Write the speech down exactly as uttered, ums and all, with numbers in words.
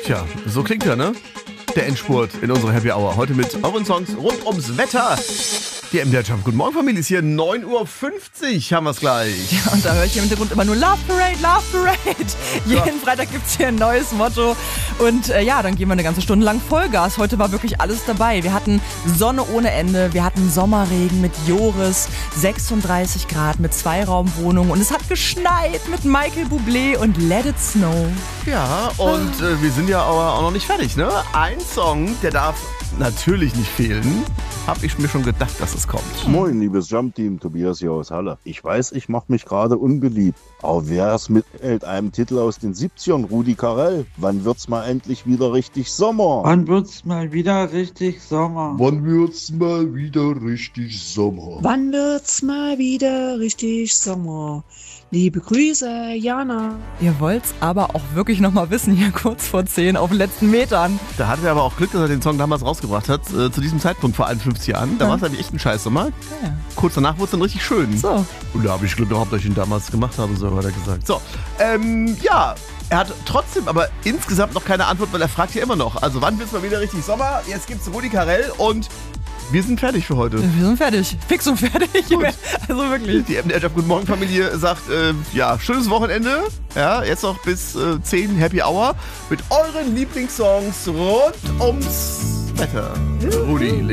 Tja, so klingt er, ne? Der Endspurt in unserer Happy Hour. Heute mit euren Songs rund ums Wetter. Die M D R Jump. Guten Morgen, Familie. Ist hier neun Uhr fünfzig. Haben wir es gleich. Ja, und da höre ich im Hintergrund immer nur Love Parade, Love Parade. Ja. Jeden Freitag gibt es hier ein neues Motto. Und äh, ja, dann geben wir eine ganze Stunde lang Vollgas. Heute war wirklich alles dabei. Wir hatten Sonne ohne Ende. Wir hatten Sommerregen mit Joris, sechsunddreißig Grad mit Zweiraumwohnung. Und es hat geschneit mit Michael Bublé und Let It Snow. Ja, und äh, wir sind ja aber auch noch nicht fertig, ne? Ein Song, der darf natürlich nicht fehlen. Hab ich mir schon gedacht, dass es kommt. Moin, liebes Jump-Team, Tobias hier aus Halle. Ich weiß, ich mache mich gerade unbeliebt. Aber wer es mit einem Titel aus den siebzigern, Rudi Carrell? Wann wird's mal endlich wieder richtig Sommer? Wann wird's mal wieder richtig Sommer? Wann wird's mal wieder richtig Sommer? Wann wird's mal wieder richtig Sommer? Liebe Grüße, Jana. Ihr wollt's aber auch wirklich noch mal wissen, hier kurz vor zehn auf den letzten Metern. Da hatten wir aber auch Glück, dass er den Song damals rausgebracht hat. Äh, zu diesem Zeitpunkt vor einundfünfzig Jahren. Da Ja. war es eigentlich echt ein Scheißsommer. Ja. Kurz danach wurde es dann richtig schön. So. Und da habe ich Glück gehabt, dass ich ihn damals gemacht habe, so hat er gesagt. So, ähm, ja, er hat trotzdem aber insgesamt noch keine Antwort, weil er fragt ja immer noch. Also wann wird's mal wieder richtig Sommer? Jetzt gibt's Rudi Carrell und wir sind fertig für heute. Wir sind fertig. Fix und fertig. Gut. Also wirklich. Die M D R Jump Guten Morgen Familie sagt, äh, ja, schönes Wochenende. Ja, jetzt noch bis äh, zehn Happy Hour mit euren Lieblingssongs rund ums Wetter. Rudi,